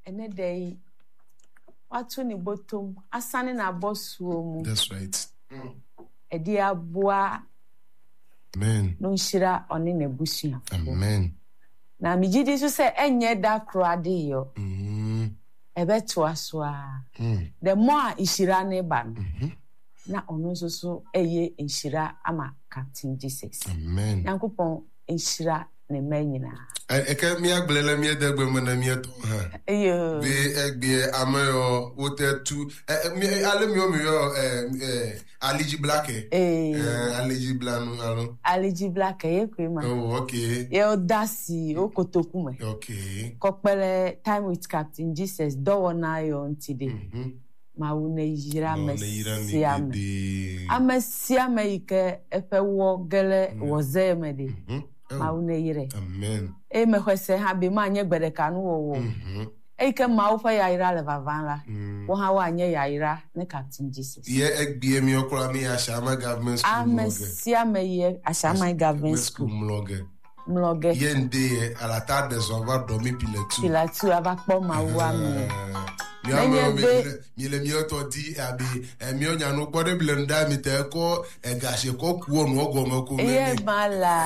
ene day watu ni bottom asane na bosuo mu. That's right. Edi aboa. Amen. No nshira oni na busua. Amen. Na mijidi so say enye da krade yo. Ebeto asoa. The more ishira ne ba no. Na ono so eye nshira ama Captain Jesus. Amen. Yankopon nshira ne manyina. Eke mi agbele mi edegbe mo na mi eto ha. Eyo. Be egbe amayo wote tu mi ale mi o mi yo Aliji Black Aliji Blanu alo. Aliji Black ye kwema. Oh, okay. Ye odasi okotokume. Okay. Kokpele time with Captain Jesus do wona yo ntide. Ma wona yira mesiame. Amesiame ike efe wo gele wozeme de. Ma wona yire. Amen. E me kwese ha be ma anye gbedeka no wo. E ke ma wo fa yaira le vavanla. Wo ha wa anye yaira ne Captain Jesus. Ye egbie mi okra mi Ashama government school. Amesiame ye Ashama government school. Mloge. Ye nde alata de zova domi pilatu. Pilatu abakpo ma wa mi. Mi le mi oto di abi mi onya no gbode blenda mi te ko gashe ko kuo no ogomo ko me. Ye mala.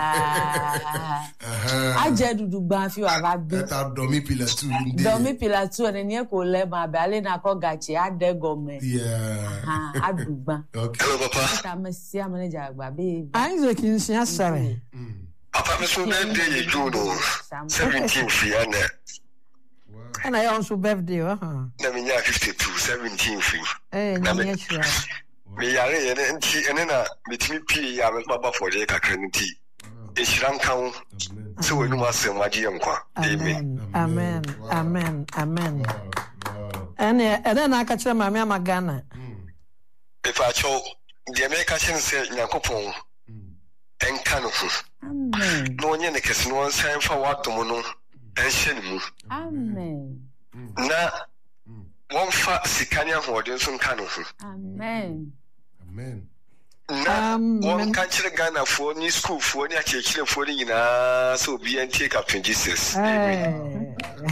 Aje dudu gba fi wa ba bi. Eta domi pilatu nde. Domi pilatu ene ni ko le ma be ale na ko gachi ade gome. Yeah. Adugba. Okay. Hello papa. Ta mesi manager agba be. Isaac nsia sare. Papa me so birthday ye June 17th yana. And I also birthday, Na me nya 52 17th. Na me chira. Me yare ye nti ene na metimi pie ya me baba for the kakra nti. E shiran kan so we no asem agye yankwa. Amen. Amen. Amen. Amen. And then I catch my mama Ghana. If I show the American say Yakopon enka no ho. Amen. No onye ne kese no nsan fa wadomo no enhye ne mu. Amen. Na won fa sikania hoden so nka no ho. Amen. Amen. Na won ka kire Ghana fo ni school fo ni akekire fo ni nyina so obi antie Captain Jesus. Amen.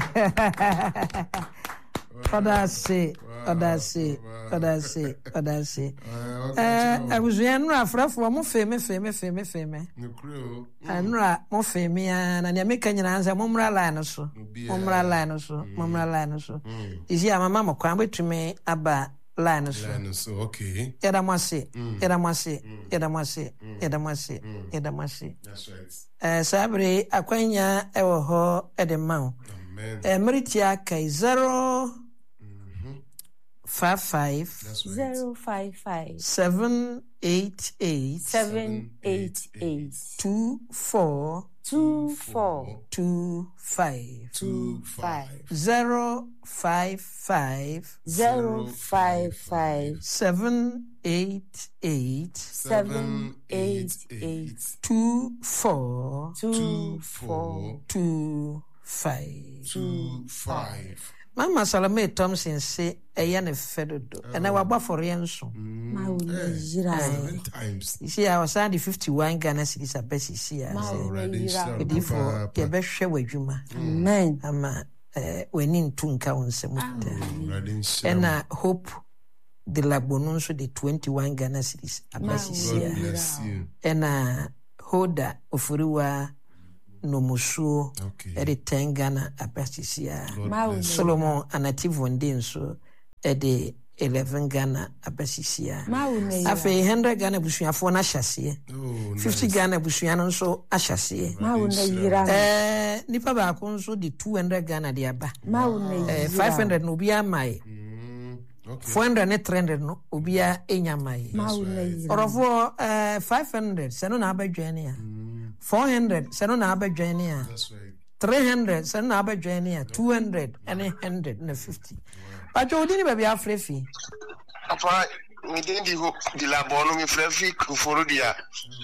Odase. Abuzuan no afrafo mo feme. Anura mo feme na ne meka nyina anza mo mra line so. Isi amama mo kwan betumi aba line so. Okay. Yada mwase. That's right. Sabre akwanya ewo ho edema. Amen. Meritia kai 055 That's right. 055 788 24 25 055 788 24 25. Mama Salome Thompson say eyane fedodo and I waba for yenso. Ma yira. 7 times. You see I was on the 51 Ghana cedis abesi see Already started. before ye be hwe wadwuma. Amen. Ama weni ntunka wonsem. And I hope the labonon so the 21 Ghana cedis abesi see. And Hoda ofuriwa no musuo ede 10 Ghana abasisia Solomon anativo ndenso ede 11 Ghana abasisia afi 100 Ghana busuafo na hyase 50 Ghana busuano nso ahyase nipa ba ko nso de 200 Ghana de aba 500 no bia mai 400 ne 300 no obia enyamai orofo 500 seno na abadwane ya 400 seno na abadwane ya 300 seno na abadwane ya 200 and 100 na 50 bajo odini baby afrefi apa mi den di hope di labono mi frefi kuforo dia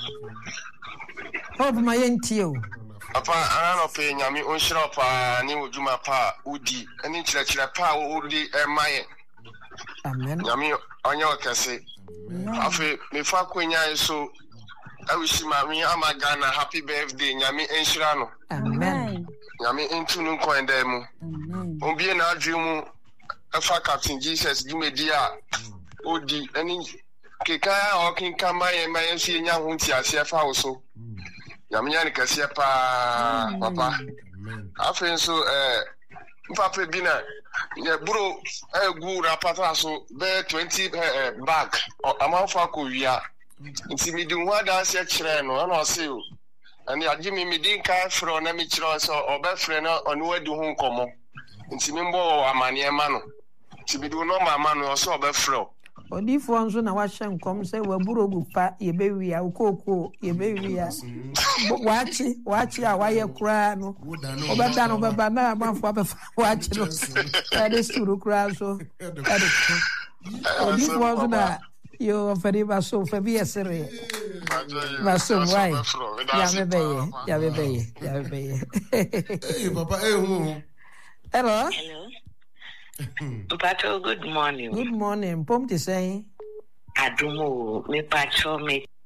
hope ma yentio apa ana no pe nyame onhira pa ni odwuma pa udi ani chira pa udi emaye. Amen. Nyami onye okese. Afi me fa kwenya so I wish mami amagana happy birthday nyami enhira no. Amen. Yami into no coin them. Obi na dream afa Captain Jesus Jumedia. Odi any keka or king kama and my see nya hunti asefa also. Yami yani kasia pa papa. Afen so papa bina ya bro gu rapata so be 20 bag amafa ko wia. Nti mi di ho adanse kire no na o se o. And ya Jimmy Midinka fro na mi chiro so obefre na onu adu ho nkomo nti mi mbo amane ema no ti bi do no mama no so obefre odifo nso na wahye nkom se waburo gupa yebewia ukoko yebewia wachi a waye kura no obeda no beba na amanfo abefa wachi no ade suru kura so odifo nso na yo feri baso febi esere baso why ya bebe Hey papa who hello Pato, good morning. Good morning. Pom te say Adumo me pacho me